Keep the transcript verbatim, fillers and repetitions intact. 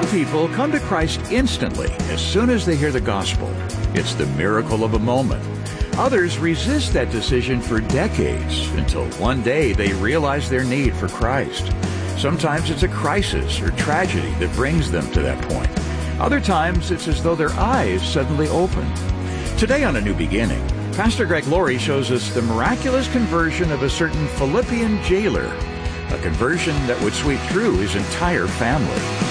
Some people come to Christ instantly as soon as they hear the gospel. It's the miracle of a moment. Others resist that decision for decades until one day they realize their need for Christ. Sometimes it's a crisis or tragedy that brings them to that point. Other times it's as though their eyes suddenly open. Today on A New Beginning, Pastor Greg Laurie shows us the miraculous conversion of a certain Philippian jailer, a conversion that would sweep through his entire family.